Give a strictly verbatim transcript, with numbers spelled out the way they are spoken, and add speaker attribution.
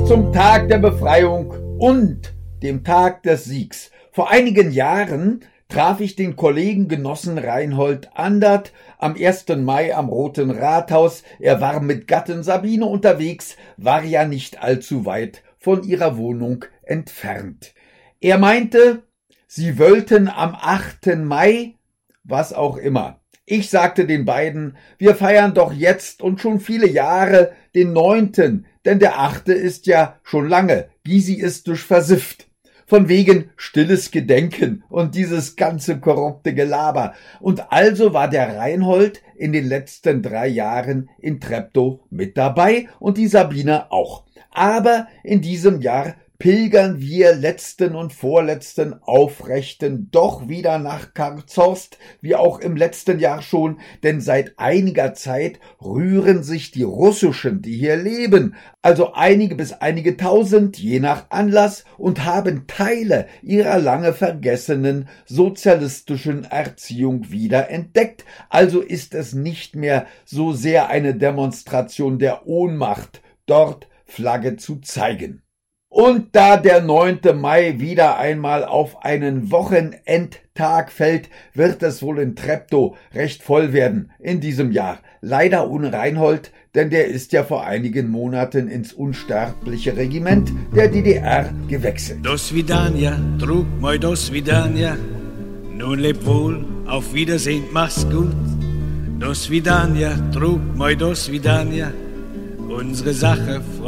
Speaker 1: zum Tag der Befreiung und dem Tag des Siegs. Vor einigen Jahren traf ich den Kollegen Genossen Reinhold Andert am ersten Mai am Roten Rathaus. Er war mit Gattin Sabine unterwegs, war ja nicht allzu weit von ihrer Wohnung entfernt. Er meinte, sie wollten am achten Mai, was auch immer. Ich sagte den beiden, wir feiern doch jetzt und schon viele Jahre den neunten, denn der achte ist ja schon lange gysiistisch versifft. Von wegen stilles Gedenken und dieses ganze korrupte Gelaber. Und also war der Reinhold in den letzten drei Jahren in Treptow mit dabei und die Sabine auch. Aber in diesem Jahr pilgern wir letzten und vorletzten Aufrechten doch wieder nach Karlshorst, wie auch im letzten Jahr schon, denn seit einiger Zeit rühren sich die Russischen, die hier leben, also einige bis einige Tausend, je nach Anlass, und haben Teile ihrer lange vergessenen sozialistischen Erziehung wieder entdeckt. Also ist es nicht mehr so sehr eine Demonstration der Ohnmacht, dort Flagge zu zeigen. Und da der neunte Mai wieder einmal auf einen Wochenendtag fällt, wird es wohl in Treptow recht voll werden in diesem Jahr. Leider ohne Reinhold, denn der ist ja vor einigen Monaten ins unsterbliche Regiment der D D R gewechselt.
Speaker 2: Do svidania, Drug moi do svidania. Nun leb wohl, auf Wiedersehen, mach's gut. Do svidania, Drug moi do svidania. Unsere Sache